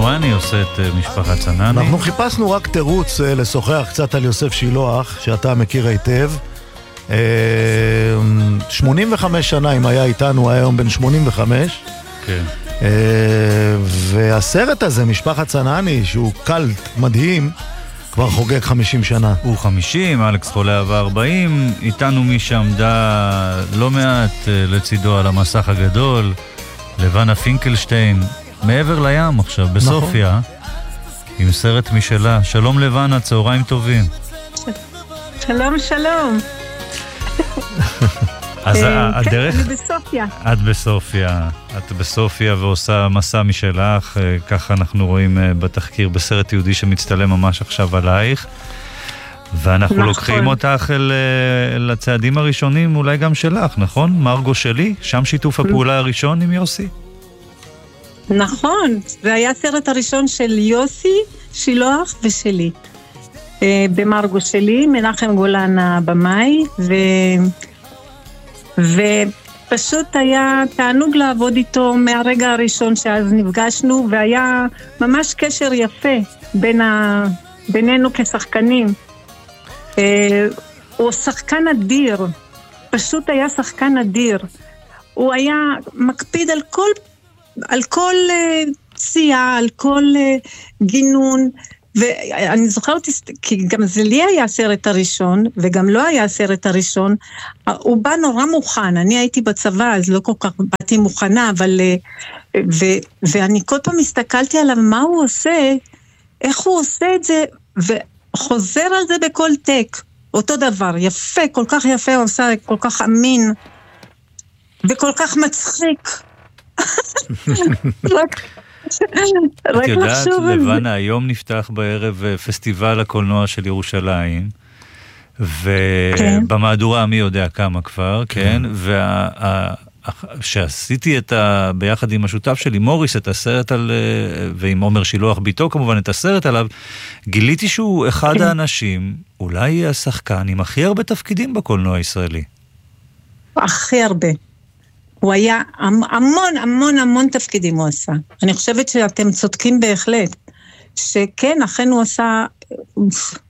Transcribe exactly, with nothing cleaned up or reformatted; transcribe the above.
סינואני עושה את משפחת צנעני. אנחנו חיפשנו רק תירוץ לשוחח קצת על יוסף שילוח, שאתה מכיר היטב. שמונים וחמש שנה אם היה איתנו, היה היום בן שמונים וחמש. כן. והסרט הזה, משפחת צנעני, שהוא קלט מדהים, כבר חוגג חמישים שנה. הוא חמישים, אלכס חולה אהבה ארבעים, איתנו מי שעמדה לא מעט לצידו על המסך הגדול, לבנה פינקלשטיין, מעבר לים עכשיו, בסופיה, עם סרט משלה. שלום לבנה, צהריים טובים. שלום, שלום. אז הדרך... כן, אני בסופיה. את בסופיה. את בסופיה ועושה מסע משלך, ככה אנחנו רואים בתחקיר בסרט יהודי שמצטלם ממש עכשיו עלייך. ואנחנו נכון. לוקחים אותך אל, לצעדים הראשונים, אולי גם שלך, נכון? מרגו שלי? שם שיתוף הפעולה הראשון עם יוסי? נכון, זה היה הסרט הראשון של יוסי, שילוח ושלי. במרגו שלי, מנחם גולן הבמאי, ו... ופשוט היה תענוג לעבוד איתו מהרגע הראשון שאז נפגשנו, והיה ממש קשר יפה בין ה... בינינו כשחקנים. הוא שחקן אדיר, פשוט היה שחקן אדיר. הוא היה מקפיד על כל, על כל צייה, על כל גינון, ואני זוכרת, כי גם זה לי היה הסרט הראשון, וגם לא היה הסרט הראשון, הוא בא נורא מוכן, אני הייתי בצבא, אז לא כל כך באתי מוכנה, אבל, ו, ואני כל פעם הסתכלתי עליו, מה הוא עושה, איך הוא עושה את זה, וחוזר על זה בכל טק, אותו דבר, יפה, כל כך יפה, הוא עושה כל כך אמין, וכל כך מצחיק. רק... את יודעת, לבנה, היום נפתח בערב פסטיבל הקולנוע של ירושלים, ובמהדורה מי יודע כמה כבר, כן, ושעשיתי את ה... ביחד עם השותף שלי, מוריס, את הסרט על... ועם עומר שילוח ביתו כמובן, את הסרט עליו, גיליתי שהוא אחד האנשים, אולי השחקן עם הכי הרבה תפקידים בקולנוע הישראלי. הכי הרבה. הוא היה המון המון המון תפקידים הוא עשה. אני חושבת שאתם צודקים בהחלט, שכן, אכן הוא עשה